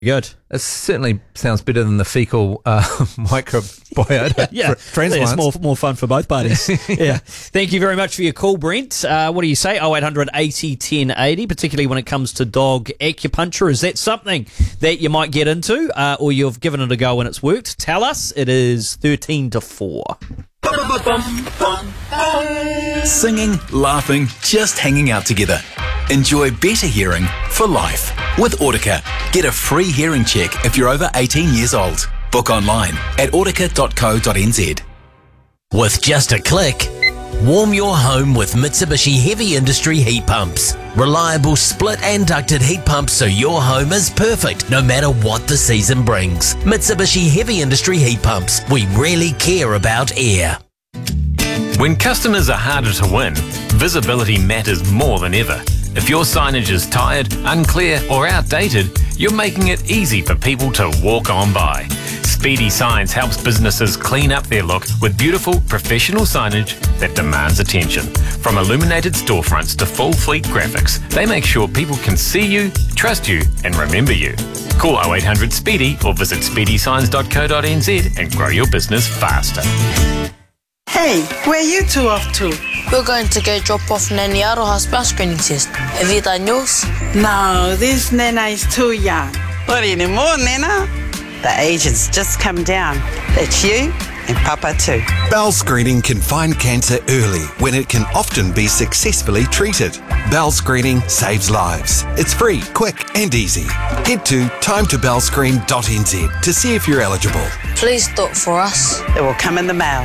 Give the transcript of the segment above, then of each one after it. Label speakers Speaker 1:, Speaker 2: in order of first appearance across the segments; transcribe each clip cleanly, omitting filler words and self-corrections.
Speaker 1: Good.
Speaker 2: It certainly sounds better than the fecal microbiota transplants.
Speaker 1: It's more fun for both parties. Yeah. Thank you very much for your call, Brent. What do you say? 0800 80 10 80, particularly when it comes to dog acupuncture. Is that something that you might get into or you've given it a go and it's worked? Tell us. It is 13 to 4.
Speaker 3: Singing, laughing, just hanging out together. Enjoy better hearing for life. With Audica, get a free hearing check if you're over 18 years old. Book online at audica.co.nz.
Speaker 4: With just a click, warm your home with Mitsubishi Heavy Industry heat pumps. Reliable split and ducted heat pumps so your home is perfect no matter what the season brings. Mitsubishi Heavy Industry heat pumps. We really care about air.
Speaker 5: When customers are harder to win, visibility matters more than ever. If your signage is tired, unclear or outdated, you're making it easy for people to walk on by. Speedy Signs helps businesses clean up their look with beautiful, professional signage that demands attention. From illuminated storefronts to full fleet graphics, they make sure people can see you, trust you and remember you. Call 0800 SPEEDY or visit speedysigns.co.nz and grow your business faster.
Speaker 6: Hey, where you two off to?
Speaker 7: We're going to go drop off Nanny Aroha's bowel screening test. Have you done yours?
Speaker 6: No, this Nana is too young. What anymore, Nana? The age has just come down. That's you and Papa too.
Speaker 8: Bowel screening can find cancer early when it can often be successfully treated. Bowel screening saves lives. It's free, quick and easy. Head to timetobowelscreen.nz to see if you're eligible.
Speaker 7: Please do it for us.
Speaker 6: It will come in the mail.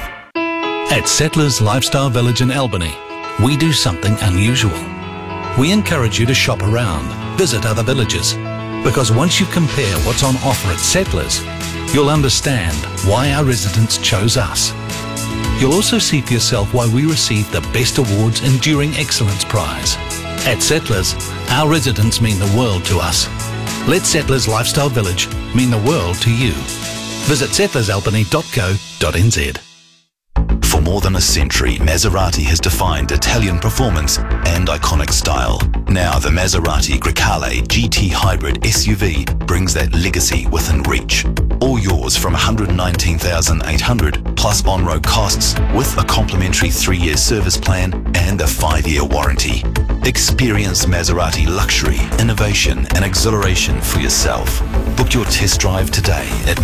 Speaker 9: At Settlers Lifestyle Village in Albany, we do something unusual. We encourage you to shop around, visit other villages, because once you compare what's on offer at Settlers, you'll understand why our residents chose us. You'll also see for yourself why we received the Best Awards Enduring Excellence Prize. At Settlers, our residents mean the world to us. Let Settlers Lifestyle Village mean the world to you. Visit settlersalbany.co.nz.
Speaker 10: For more than a century, Maserati has defined Italian performance and iconic style. Now the Maserati Grecale GT Hybrid SUV brings that legacy within reach. All yours from $119,800 plus on-road costs with a complimentary 3-year service plan and a 5-year warranty. Experience Maserati luxury, innovation and exhilaration for yourself. Book your test drive today at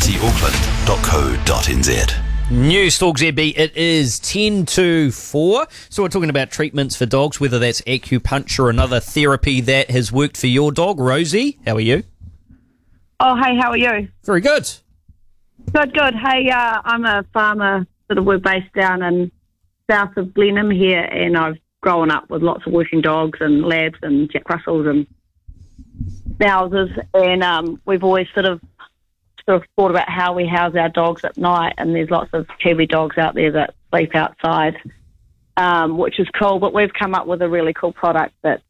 Speaker 10: maseratiauckland.co.nz.
Speaker 1: News Talk ZB, it is 10 to 4. So we're talking about treatments for dogs, whether that's acupuncture or another therapy that has worked for your dog. Rosie, how are you?
Speaker 11: Oh, hey, how are you?
Speaker 1: Very good.
Speaker 11: Good. Hey, I'm a farmer, we're based down in south of Blenheim here, and I've grown up with lots of working dogs and labs and Jack Russells and Schnauzers, and we've always sort of thought about how we house our dogs at night, and there's lots of Kiwi dogs out there that sleep outside, which is cool, but we've come up with a really cool product that's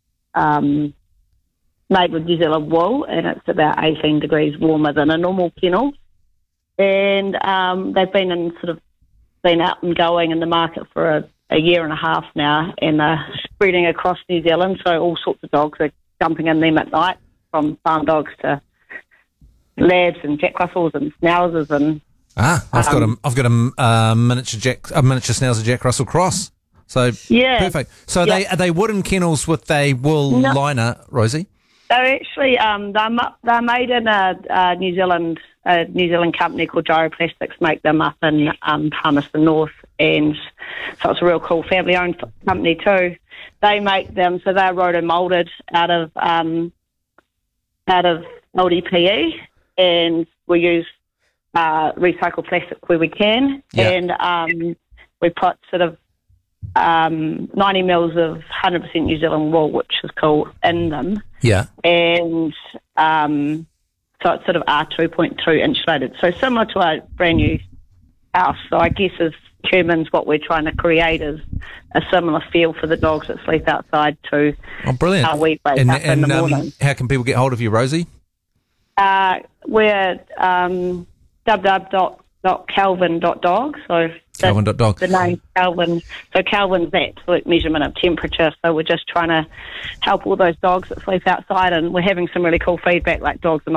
Speaker 11: made with New Zealand wool, and it's about 18 degrees warmer than a normal kennel, and they've been out and going in the market for a year and a half now, and they're spreading across New Zealand, so all sorts of dogs are jumping in them at night, from farm dogs to labs and Jack Russells and Schnauzers and
Speaker 2: I've got a miniature Schnauzer Jack Russell cross. So
Speaker 11: yeah,
Speaker 2: perfect. So are they wooden kennels with a wool liner, Rosie?
Speaker 11: They're actually they're made in a New Zealand company called Gyroplastics, make them up in Palmerston North, and so it's a real cool family owned company too. They make them, so they're roto-molded out of LDPE. And we use recycled plastic where we can, and we put 90 mils of 100% New Zealand wool, which is cool, in them.
Speaker 2: Yeah.
Speaker 11: And so it's R2.2 insulated, so similar to our brand new house. So I guess as humans, what we're trying to create is a similar feel for the dogs that sleep outside to
Speaker 2: brilliant.
Speaker 11: How we wake up in the morning.
Speaker 2: How can people get hold of you, Rosie?
Speaker 11: We're www.calvin.dog. So
Speaker 2: Calvin.dog.
Speaker 11: The name Calvin. So Calvin's the absolute measurement of temperature. So we're just trying to help all those dogs that sleep outside, and we're having some really cool feedback, like dogs are